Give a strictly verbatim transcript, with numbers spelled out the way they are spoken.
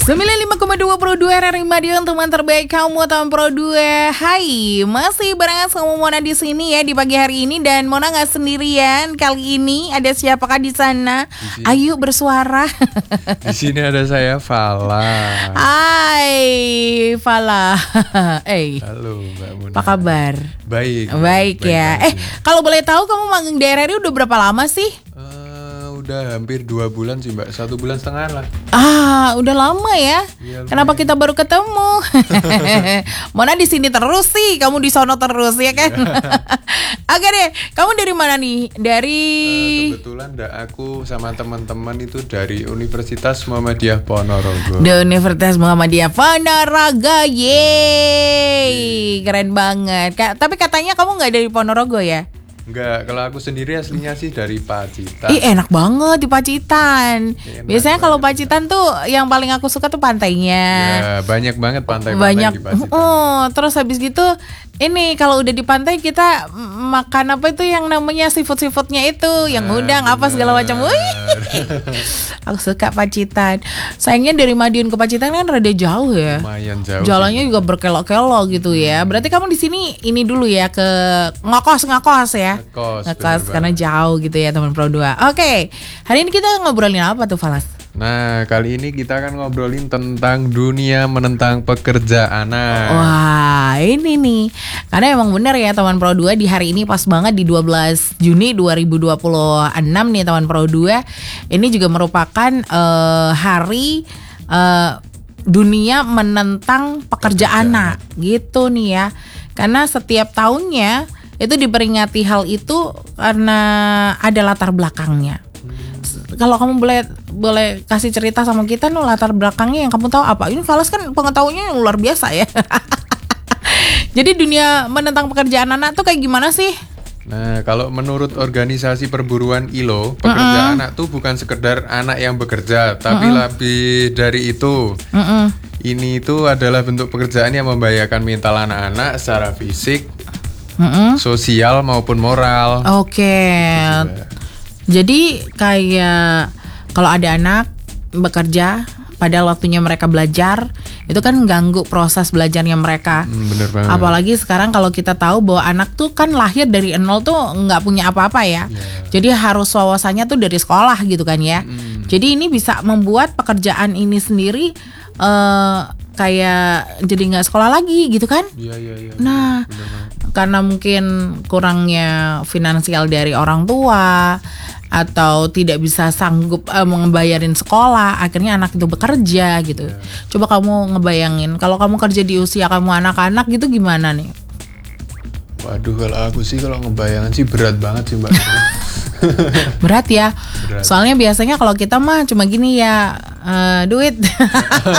sembilan puluh lima koma dua Pro dua R R I Madiun, teman terbaik kamu teman Pro dua. Hai, masih barengan sama Mona di sini ya di pagi hari ini, dan Mona nggak sendirian kali ini. Ada siapakah di sana? Ayo bersuara. Di sini ada saya, Fala. Hai, Fala. Eh, Halo Mbak Mona. apa kabar? Baik. Baik, baik ya. Eh, kalau boleh tahu kamu magang di R R I udah berapa lama sih? Uh, udah hampir dua bulan sih Mbak, satu bulan setengah lah. Ah, udah lama ya. Ya, kenapa kita baru ketemu? Mona di sini terus sih, kamu di sono terus ya kan? Oke deh, kamu dari mana nih? Dari uh, kebetulan da, aku sama teman-teman itu dari Universitas Muhammadiyah Ponorogo. The Universitas Muhammadiyah Ponorogo, yeay, keren banget. Ka- tapi katanya kamu nggak dari Ponorogo ya? Enggak, kalau aku sendiri aslinya sih dari Pacitan. Ih, enak banget di Pacitan. Enak Biasanya kalau banget. Pacitan tuh yang paling aku suka tuh pantainya. Ya, banyak banget pantai-pantai Banyak. di Pacitan. Oh, terus habis gitu ini kalau udah di pantai kita mm, makan apa itu yang namanya seafood-seafoodnya itu, yang Nah, udang apa segala macam. Wih. Aku suka Pacitan. Sayangnya dari Madiun ke Pacitan kan rada jauh ya. Lumayan jauh. Jalannya sih. juga berkelok-kelok gitu ya. Berarti kamu di sini ini dulu ya, ke ngekos-ngekos ya. Ngekos, Ngekos bener karena banget. jauh gitu ya teman Pro dua. Oke. Hari ini kita ngobrolin apa tuh, Falas? Nah, kali ini kita akan ngobrolin tentang dunia menentang pekerja anak. Wah, ini nih. Karena emang bener ya teman Pro dua, di hari ini pas banget di dua belas Juni dua ribu dua puluh enam nih teman Pro dua. Ini juga merupakan uh, hari uh, dunia menentang pekerja, Pekerja anak. Gitu nih ya. Karena setiap tahunnya itu diperingati hal itu karena ada latar belakangnya. Kalau kamu boleh boleh kasih cerita sama kita nih latar belakangnya yang kamu tahu apa? Ini Falas kan pengetahuannya luar biasa ya. Jadi dunia menentang pekerjaan anak tuh kayak gimana sih? Nah, kalau menurut organisasi perburuan I L O, pekerja anak tuh bukan sekedar anak yang bekerja, tapi Mm-mm. lebih dari itu. Mm-mm. Ini itu adalah bentuk pekerjaan yang membahayakan mental anak-anak secara fisik, Mm-mm. sosial maupun moral. Oke. Juga. Jadi kayak kalau ada anak bekerja pada waktunya mereka belajar, itu kan ganggu proses belajarnya mereka. Hmm, bener banget. Apalagi sekarang kalau kita tahu bahwa anak tuh kan lahir dari nol tuh nggak punya apa-apa ya. Yeah. Jadi harus wawasannya tuh dari sekolah gitu kan ya. Hmm. Jadi ini bisa membuat pekerjaan ini sendiri eh, kayak jadi nggak sekolah lagi gitu kan. Iya, iya, iya. Nah, bener banget. karena mungkin kurangnya finansial dari orang tua atau tidak bisa sanggup uh, membayarin sekolah, akhirnya anak itu bekerja gitu. Yeah. Coba kamu ngebayangin kalau kamu kerja di usia kamu anak-anak gitu gimana nih? Waduh, kalau aku sih kalau ngebayangin sih berat banget sih Mbak. Berat ya. Berat. Soalnya biasanya kalau kita mah cuma gini ya, uh, duit.